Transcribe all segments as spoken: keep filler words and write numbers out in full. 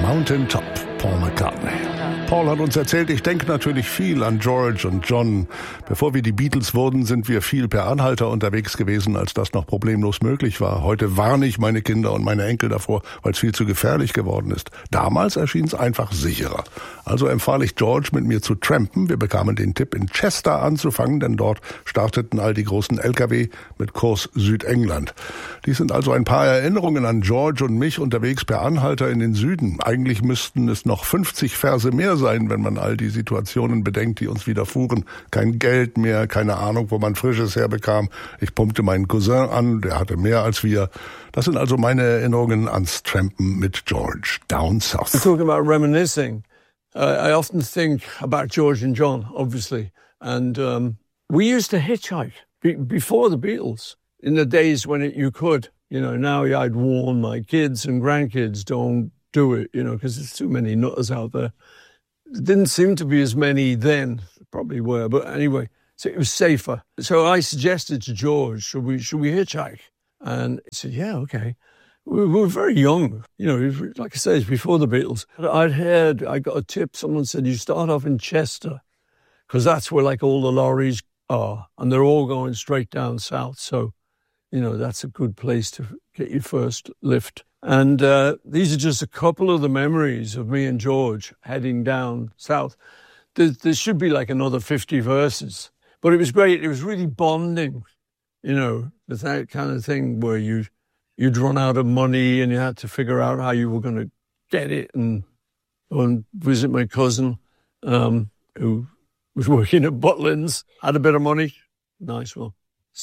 Mountain Top, Paul McCartney. Paul hat uns erzählt, ich denke natürlich viel an George und John. Bevor wir die Beatles wurden, sind wir viel per Anhalter unterwegs gewesen, als das noch problemlos möglich war. Heute warne ich meine Kinder und meine Enkel davor, weil es viel zu gefährlich geworden ist. Damals erschien es einfach sicherer. Also empfahl ich George, mit mir zu trampen. Wir bekamen den Tipp, in Chester anzufangen, denn dort starteten all die großen L K W mit Kurs Südengland. Dies sind also ein paar Erinnerungen an George und mich unterwegs per Anhalter in den Süden. Eigentlich müssten es noch fünfzig Verse mehr sein, wenn man all die Situationen bedenkt, die uns widerfuhren. Kein Geld mehr, keine Ahnung, wo man Frisches herbekam. Ich pumpte meinen Cousin an, der hatte mehr als wir. Das sind also meine Erinnerungen ans Trampen mit George down south. We're talking about reminiscing. Uh, I often think about George and John, obviously. And um, we used to hitchhike be- before the Beatles, in the days when it, you could. You know, now I'd warn my kids and grandkids, don't do it, you know, because there's too many nutters out there. There didn't seem to be as many then, probably were, but anyway, so it was safer. So I suggested to George, should we, should we hitchhike? And he said, yeah, okay. We were very young, you know, like I say, it's before the Beatles. I'd heard, I got a tip, someone said, you start off in Chester, because that's where like all the lorries are, and they're all going straight down south. So, you know, that's a good place to get your first lift. And uh, these are just a couple of the memories of me and George heading down south. There, there should be like another fifty verses. But it was great. It was really bonding, you know, that kind of thing where you, you'd run out of money and you had to figure out how you were going to get it and go and visit my cousin um, who was working at Butlins, had a bit of money. Nice one.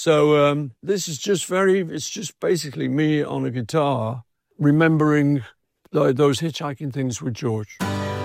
So um, this is just very, it's just basically me on a guitar remembering those hitchhiking things with George.